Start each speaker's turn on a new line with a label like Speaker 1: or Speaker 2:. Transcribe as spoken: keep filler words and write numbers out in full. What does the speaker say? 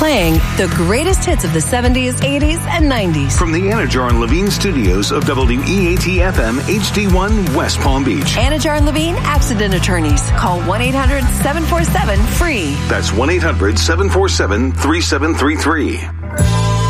Speaker 1: playing the greatest hits of the seventies, eighties, and nineties.
Speaker 2: From the Anajar and Levine studios of W E A T F M H D one West Palm Beach.
Speaker 1: Anajar and Levine Accident Attorneys. Call one eight hundred seven four seven FREE.
Speaker 2: That's one eight hundred seven four seven three seven three three.